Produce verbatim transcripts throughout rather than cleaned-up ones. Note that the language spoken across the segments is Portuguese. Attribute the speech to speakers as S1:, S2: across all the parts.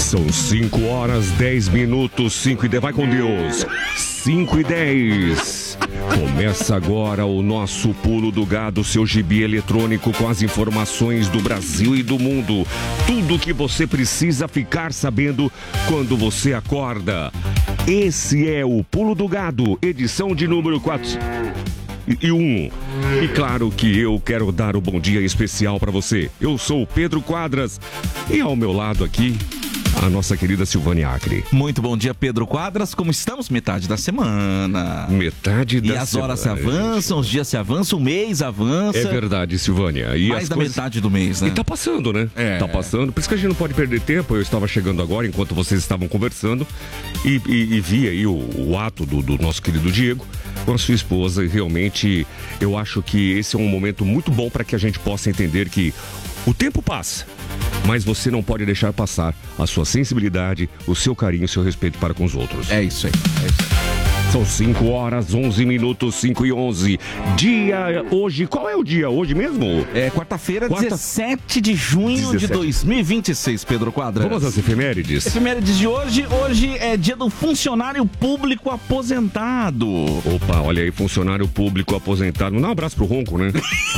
S1: São cinco horas, dez minutos, cinco e dez. Vai com Deus. cinco e dez. Começa agora o nosso Pulo do Gado, seu gibi eletrônico com as informações do Brasil e do mundo. Tudo que você precisa ficar sabendo quando você acorda. Esse é o Pulo do Gado, edição de número quatro e um. E claro que eu quero dar um bom dia especial para você. Eu sou o Pedro Quadras e ao meu lado aqui, a nossa querida Silvânia Acre.
S2: Muito bom dia, Pedro Quadras. Como estamos? Metade da semana.
S1: Metade da semana.
S2: E as horas se avançam, os dias se avançam, o mês avança.
S1: É verdade, Silvânia. E
S2: Mais
S1: as
S2: da
S1: coisas...
S2: metade do mês, né?
S1: E tá passando, né?
S2: É.
S1: Tá passando. Por isso que a gente não pode perder tempo. Eu estava chegando agora, enquanto vocês estavam conversando, e, e, e vi aí o, o ato do, do nosso querido Diego com a sua esposa. E realmente, eu acho que esse é um momento muito bom para que a gente possa entender que o tempo passa, mas você não pode deixar passar a sua sensibilidade, o seu carinho, o seu respeito para com os outros.
S2: É isso aí, é isso aí.
S1: São cinco horas, onze minutos, cinco e onze. Dia hoje, qual é o dia hoje mesmo?
S2: É quarta-feira,
S1: Quarta...
S2: dezessete de junho
S1: dezessete.
S2: de dois mil e vinte e seis, Pedro Quadras.
S1: Vamos às efemérides?
S2: Efemérides de hoje. Hoje é dia do funcionário público aposentado.
S1: Opa, olha aí, funcionário público aposentado. Dá um abraço pro Ronco, né?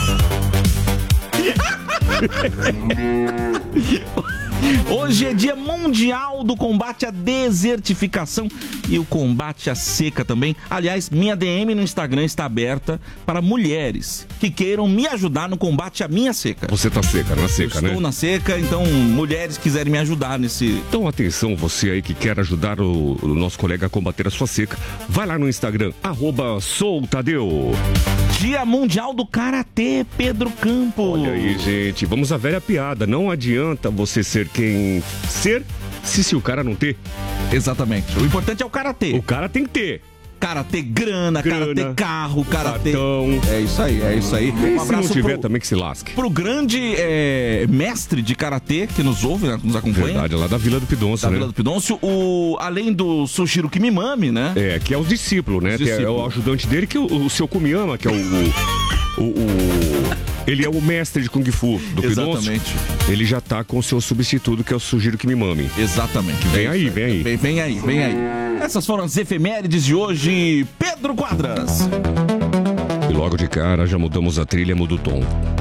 S2: Hoje é dia mundial do combate à desertificação e o combate à seca também. Aliás, minha D M no Instagram está aberta para mulheres que queiram me ajudar no combate à minha seca.
S1: Você tá seca, na seca,
S2: Eu
S1: né?
S2: estou na seca, então mulheres quiserem me ajudar nesse...
S1: Então atenção, você aí que quer ajudar o, o nosso colega a combater a sua seca, vai lá no Instagram, arroba soutadeu.
S2: Dia mundial do karatê, Pedro Campos.
S1: Olha aí, gente, vamos à velha piada. Não adianta você ser quem ser, se, se o cara não ter.
S2: Exatamente. O importante é o karatê.
S1: O cara tem que ter.
S2: Karatê grana,
S1: Grana,
S2: karatê carro, karatê...
S1: Cartão.
S2: É isso aí, é isso aí.
S1: E
S2: Um
S1: se não
S2: abraço
S1: tiver
S2: pro,
S1: também que se lasque.
S2: pro grande é, mestre de karatê que nos ouve, né, que nos acompanha.
S1: Verdade, lá da Vila do Pidoncio,
S2: Da
S1: né?
S2: Vila do Pidoncio, o, além do Sushiro Kimimami, né?
S1: É, que é o discípulo, né?
S2: Os
S1: Tem- É
S2: discípulos.
S1: o ajudante dele, que é o, o seu Kumiyama, que é o... o, o, o- ele é o mestre de Kung Fu do Pidoncio.
S2: Exatamente.
S1: Ele já tá com o seu substituto, que é o Sugiro Kimimami.
S2: Exatamente.
S1: Vem
S2: É
S1: aí,
S2: isso
S1: vem aí.
S2: Vem, vem aí, vem aí. Essas foram as efemérides de hoje. Pedro Quadras.
S1: E logo de cara já mudamos a trilha, muda o tom.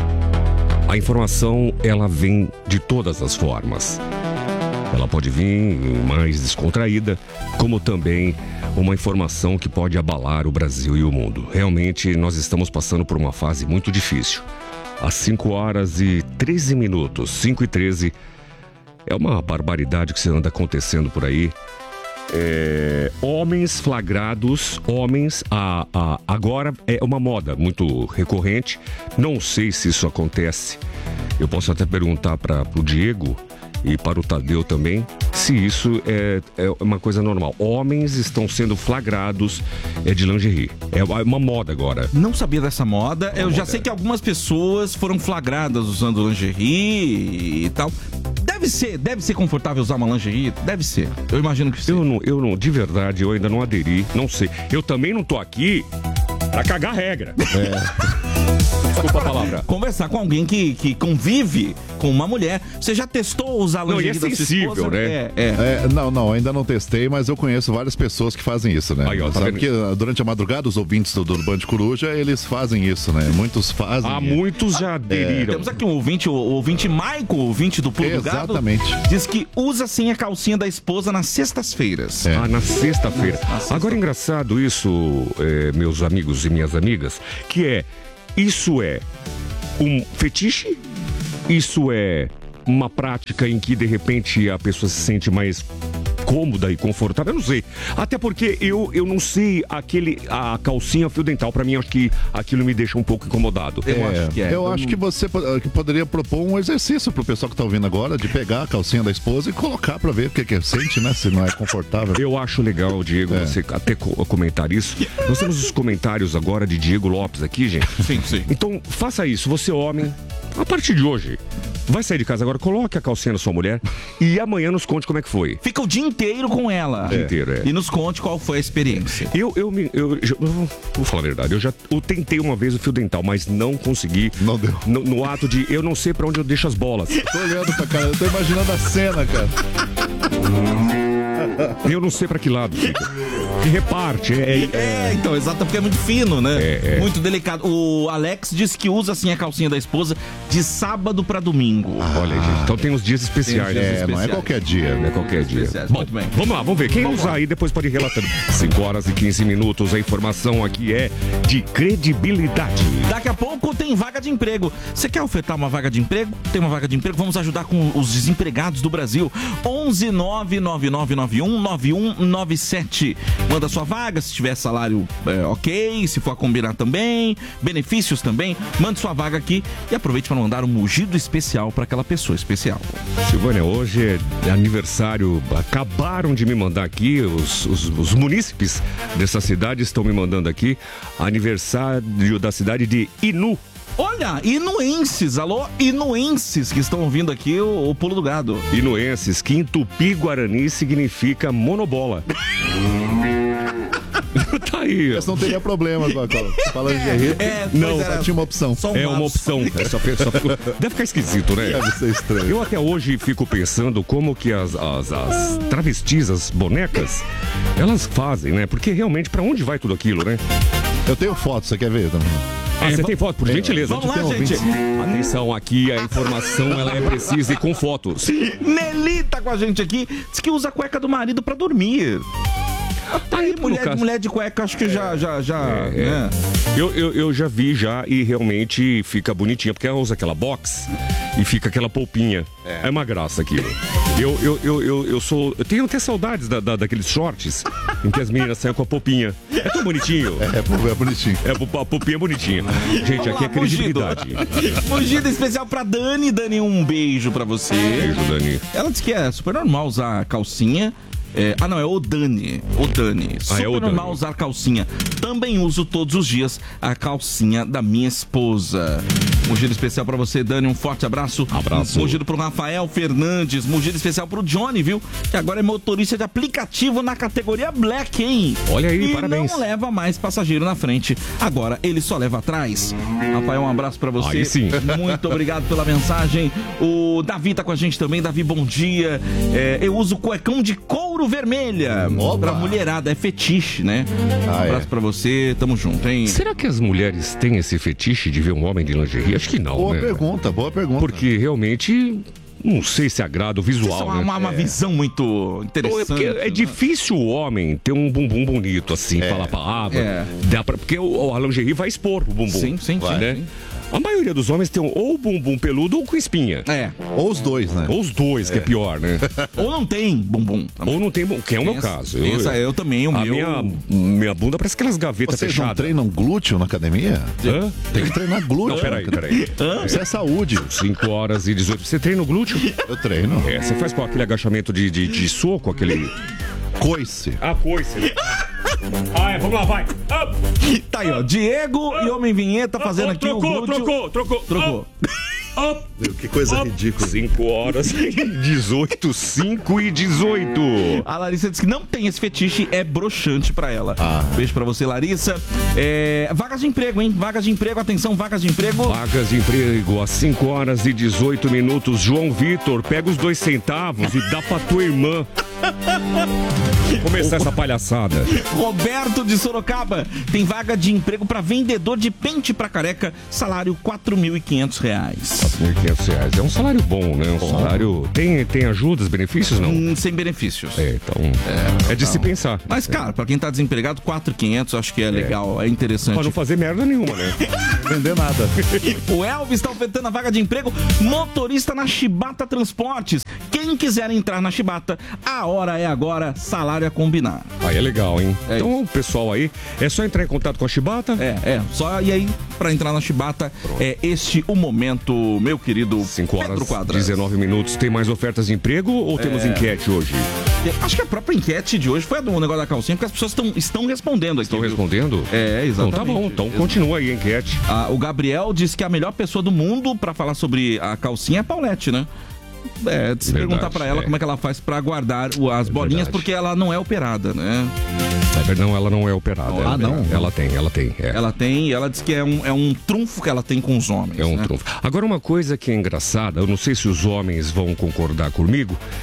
S1: A informação, ela vem de todas as formas. Ela pode vir mais descontraída, como também uma informação que pode abalar o Brasil e o mundo. Realmente, nós estamos passando por uma fase muito difícil. Às cinco horas e treze minutos, cinco e treze, é uma barbaridade que se anda acontecendo por aí. É, homens flagrados, homens, a, a, agora é uma moda muito recorrente. Não sei se isso acontece. Eu posso até perguntar para o Diego e para o Tadeu também, se isso é, é uma coisa normal. Homens estão sendo flagrados é, de lingerie. É uma moda agora.
S2: Não sabia dessa moda. Eu
S1: moda.
S2: já sei que algumas pessoas foram flagradas usando lingerie e tal. Deve ser, deve ser confortável usar uma lingerie? Deve ser. Eu imagino que sim.
S1: Eu não, eu não, de verdade, eu ainda não aderi, não sei. Eu também não tô aqui pra cagar regra. É. Desculpa a palavra.
S2: Conversar com alguém que, que convive com uma mulher. Você já testou usar
S1: Não, e
S2: lingerie
S1: é
S2: da sua
S1: sensível,
S2: esposa?
S1: né?
S2: É, é.
S3: É, não, não, ainda não testei, mas eu conheço várias pessoas que fazem isso, né?
S1: Aí, ó, tá
S3: Sabe
S1: vendo?
S3: que uh, durante a madrugada os ouvintes do, do Band Coruja, eles fazem isso, né? Muitos fazem.
S1: Há muitos já aderiram.
S2: Temos aqui um ouvinte, o ouvinte Maico, ouvinte do Pulo do Gado.
S3: Exatamente.
S2: Diz que usa sim a calcinha da esposa nas sextas-feiras.
S3: É.
S1: Ah, na sexta-feira.
S2: Na sexta-
S1: Agora, engraçado isso, é, meus amigos e minhas amigas, que é, isso é um fetiche? Isso é uma prática em que, de repente, a pessoa se sente mais cômoda e confortável? Eu não sei. Até porque eu, eu não sei aquele, a calcinha fio dental. Pra mim, acho que aquilo me deixa um pouco incomodado.
S2: Eu
S3: É,
S2: acho que é.
S3: eu acho que você po- que poderia propor um exercício pro pessoal que tá ouvindo agora, de pegar a calcinha da esposa e colocar pra ver o que que sente, né? Se não é confortável.
S1: Eu acho legal, Diego,
S3: É.
S1: você até co- comentar isso. Nós temos os comentários agora de Diego Lopes aqui, gente.
S2: Sim, sim.
S1: Então, faça isso. Você, homem, a partir de hoje, vai sair de casa agora, coloque a calcinha na sua mulher e amanhã nos conte como é que foi.
S2: Fica o dia inteiro com ela.
S1: O dia inteiro, é.
S2: E nos conte qual foi a experiência.
S1: Eu, eu, me, eu, eu, eu vou- vou falar a verdade, eu já eu tentei uma vez o fio dental, mas não consegui.
S3: Não deu.
S1: No, no ato de eu não sei pra onde eu deixo as bolas.
S3: Tô olhando pra cara, eu tô imaginando a cena, cara.
S1: Eu não sei pra que lado fica. Que reparte. É, é...
S2: é, então, exato, porque é muito fino, né?
S1: É, é.
S2: Muito delicado. O Alex disse que usa assim a calcinha da esposa de sábado pra domingo.
S1: Ah, olha, gente, então tem os dias especiais.
S3: É,
S1: né?
S3: não é qualquer dia.
S1: Não é qualquer dia.
S2: Especiais.
S1: Bom,
S2: Muito bem.
S1: vamos lá, vamos ver. Quem
S2: Vamos
S1: usar
S2: lá.
S1: aí depois pode ir relatando. cinco horas e quinze minutos. A informação aqui é de credibilidade.
S2: Daqui a pouco tem vaga de emprego. Você quer ofertar uma vaga de emprego? Tem uma vaga de emprego? Vamos ajudar com os desempregados do Brasil. onze nove nove nove nove um nove um nove sete. Manda sua vaga, se tiver salário é, ok, se for a combinar também, benefícios também. Mande sua vaga aqui e aproveite para mandar um mugido especial para aquela pessoa especial.
S1: Silvânia, hoje é aniversário. Acabaram de me mandar aqui, os, os, os munícipes dessa cidade estão me mandando aqui aniversário da cidade de Inu.
S2: Olha, inuenses, alô, inuenses que estão ouvindo aqui o, o Pulo do Gado.
S1: Inuenses, que em tupi-guarani significa monobola. Tá aí.
S3: Essa não teria problema, falando de R.
S2: É,
S3: não,
S2: pois
S3: só
S2: era.
S3: tinha uma opção.
S2: Só um
S1: É
S2: lado.
S1: uma opção. É só, só, deve ficar esquisito, né?
S3: Deve ser estranho.
S1: Eu até hoje fico pensando como que as, as, as travestis, as bonecas, elas fazem, né? Porque realmente, pra onde vai tudo aquilo, né?
S3: Eu tenho foto, você quer ver também?
S1: Ah, você tem foto, por gentileza.
S2: Vamos lá,
S3: Tem
S2: gente.
S1: Atenção, aqui a informação ela é precisa e com fotos.
S2: Nelly tá com a gente aqui. Diz que usa a cueca do marido pra dormir. Tá aí,
S1: no
S2: mulher,
S1: caso-
S2: mulher de cueca, acho que já, já, já,
S1: É,
S2: né?
S1: Eu, eu, eu já vi já e realmente fica bonitinha, porque ela usa aquela box e fica aquela polpinha. É, uma graça aquilo. Eu, eu, eu, eu, eu sou. Eu tenho até saudades da, da- daqueles shorts em que as meninas saem com a polpinha. É tão bonitinho.
S3: É, é bonitinho.
S1: É, a polpinha é bonitinha. Gente, aqui é credibilidade.
S2: Mugido especial pra Dani. Dani, um beijo pra você.
S1: Beijo, Dani.
S2: Ela disse que é super normal usar calcinha. É, ah, não, é o Dani. O Dani. Super
S1: é o
S2: normal
S1: Dani.
S2: usar calcinha. Também uso todos os dias a calcinha da minha esposa. Mugido especial pra você, Dani. Um forte abraço.
S1: Abraço.
S2: Mugido pro Rafael Fernandes. Mugido especial pro Johnny, viu? Que agora é motorista de aplicativo na categoria Black, hein?
S1: Olha aí,
S2: e
S1: parabéns.
S2: não leva mais passageiro na frente. Agora ele só leva atrás. Rafael, um abraço pra você.
S1: Aí sim.
S2: Muito obrigado pela mensagem. O Davi tá com a gente também. Davi, bom dia. É, eu uso cuecão de couro vermelha.
S3: Opa.
S2: Pra mulherada. É fetiche, né? Um
S3: Ah,
S2: abraço
S3: é.
S2: pra você. Tamo junto, hein?
S1: Será que as mulheres têm esse fetiche de ver um homem de lingerie? Acho que não,
S3: Boa
S1: né?
S3: pergunta, boa pergunta.
S1: Porque realmente não sei se agrada o
S2: Isso é
S1: visual,
S2: uma,
S1: né?
S2: uma, uma visão muito
S1: Ou
S2: interessante.
S1: é porque é
S2: né?
S1: difícil o homem ter um bumbum bonito, assim, falar palavra.
S2: É.
S1: Dá pra, porque o, a lingerie vai expor o bumbum.
S2: Sim, sim, sim,
S1: né?
S2: sim.
S1: A maioria dos homens tem um, ou bumbum peludo ou com espinha.
S2: É.
S3: Ou os dois, né?
S1: Ou os dois, que é pior, né?
S2: Ou não tem bumbum.
S1: Ou não tem, bum- que é o meu
S2: Essa-
S1: caso.
S2: essa eu também, o
S1: a
S2: meu-
S1: minha, minha bunda parece aquelas gavetas
S3: Vocês não
S1: fechadas.
S3: treinam glúteo na academia?
S1: Hã?
S3: Tem que treinar glúteo.
S1: Não, peraí, peraí.
S3: Isso é saúde.
S1: cinco horas e dezoito. Você treina o glúteo?
S3: Eu treino.
S1: É, você faz com aquele agachamento de, de, de soco, aquele...
S3: Coice.
S1: Ah, coice. Ah, é, vamos lá, vai. Up.
S2: Tá aí, ó. Diego e Homem Vinheta fazendo aqui o
S1: trocou,
S2: glúteo.
S1: trocou, trocou,
S2: Trocou.
S1: Up.
S3: Que coisa ridícula.
S1: cinco horas e dezoito, cinco e dezoito.
S2: A Larissa disse que não tem esse fetiche, é broxante pra ela.
S3: Ah.
S2: Beijo pra você, Larissa. É, vagas de emprego, hein? Vagas de emprego, atenção, vagas de emprego.
S1: Vagas de emprego às cinco horas e dezoito minutos. João Vitor, pega os dois centavos e dá pra tua irmã. Vamos começar essa palhaçada.
S2: Roberto de Sorocaba tem vaga de emprego pra vendedor de pente pra careca, salário quatro mil e quinhentos reais.
S1: mil e quinhentos reais. É um salário bom, né? Um salário. Tem, tem ajudas, benefícios? Não.
S2: Hum, sem benefícios.
S1: É, então. É, de se pensar.
S2: Mas, cara, pra quem tá desempregado, quatro mil e quinhentos acho que é legal, é interessante.
S1: Pra não fazer merda nenhuma, né?
S3: Vender nada.
S2: O Elvis está ofertando a vaga de emprego motorista na Chibata Transportes. Quem quiser entrar na Chibata, a hora é agora, salário é combinar.
S1: Aí é legal, hein?
S2: É
S1: Então, pessoal aí, é só entrar em contato com a Chibata.
S2: É, é, só e aí, pra entrar na Chibata, é este o momento, meu querido
S1: cinco horas
S2: Pedro
S1: e
S2: Quadras.
S1: dezenove minutos. Tem mais ofertas de emprego ou temos enquete hoje?
S2: Acho que a própria enquete de hoje foi a do negócio da calcinha, porque as pessoas tão, estão respondendo aqui.
S1: Estão
S2: viu?
S1: respondendo?
S2: É,
S1: Então
S2: exatamente.
S1: tá bom, então continua aí a enquete.
S2: Ah, o Gabriel disse que a melhor pessoa do mundo pra falar sobre a calcinha é a Paulette, né? É, de se
S1: Verdade,
S2: perguntar pra ela
S1: é.
S2: como é que ela faz pra guardar o- as bolinhas,
S1: verdade.
S2: porque ela não é operada, né?
S1: Na verdade, não, ela não é operada.
S2: Ah,
S1: Ela-
S2: não?
S1: Ela tem, ela tem. É,
S2: Ela tem, e ela diz que é um, é um trunfo que ela tem com os homens.
S1: é um
S2: né?
S1: trunfo. Agora, uma coisa que é engraçada, eu não sei se os homens vão concordar comigo,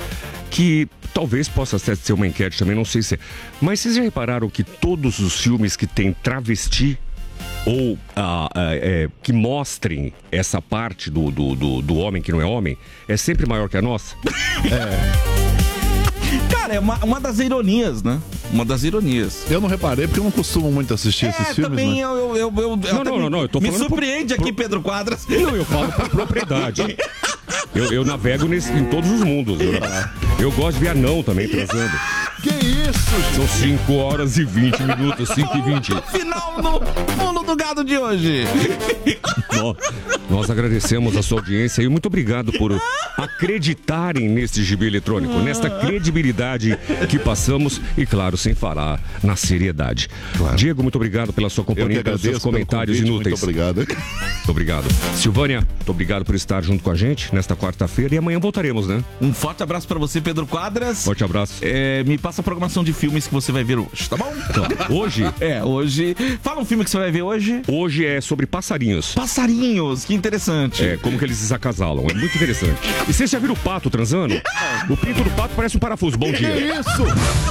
S1: que talvez possa ser uma enquete também, não sei se é. Mas vocês já repararam que todos os filmes que tem travesti ou ah, ah, é, que mostrem essa parte do, do, do, do homem que não é homem, é sempre maior que a nossa?
S2: É. Cara, é uma, uma das ironias, né? Uma das ironias.
S3: Eu não reparei porque eu não costumo muito assistir
S2: é,
S3: esses filmes,
S2: também
S3: né?
S2: eu, eu, eu, eu,
S1: não, não, não, não, eu tô
S2: me
S1: falando
S2: surpreende
S1: por,
S2: aqui,
S1: por...
S2: Pedro Quadras.
S1: Não, eu falo por propriedade. Eu, eu navego nesse, em todos os mundos. Eu, eu gosto de ver anão também transando.
S3: Que isso, gente?
S1: São cinco horas e vinte minutos, cinco e vinte.
S2: Final do Pulo do Gado de hoje.
S1: Nós, nós agradecemos a sua audiência e muito obrigado por acreditarem nesse gibi eletrônico, nesta credibilidade que passamos e, claro, sem falar na seriedade. Claro. Diego, muito obrigado pela sua companhia e pelos seus comentários
S3: convite,
S1: inúteis.
S3: Muito obrigado.
S1: Muito obrigado. Silvânia, muito obrigado por estar junto com a gente nesta quarta-feira e amanhã voltaremos, né?
S2: Um forte abraço pra você, Pedro Quadras.
S1: Forte abraço.
S2: É, me passa a programação de filmes que você vai ver hoje, tá bom?
S1: Então, hoje?
S2: É, hoje. Fala um filme que você vai ver hoje.
S1: Hoje é sobre passarinhos.
S2: Passarinhos, que interessante.
S1: É, como que eles se acasalam. É muito interessante. E vocês já viram o pato transando? O pinto do pato parece um parafuso. Bom dia.
S3: Que isso?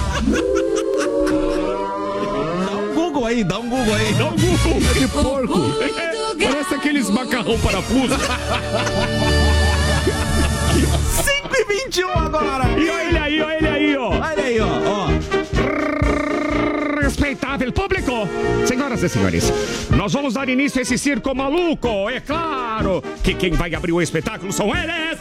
S2: Dá um Google aí, dá um Google aí.
S1: Dá um Google.
S3: É de porco.
S1: É, parece aqueles macarrão parafuso.
S2: cinco e vinte e um agora.
S1: E olha ele aí, olha ele aí, ó.
S2: Olha aí, ó. ó.
S1: Respeitável público, senhoras e senhores, nós vamos dar início a esse circo maluco. É claro que quem vai abrir o espetáculo são eles.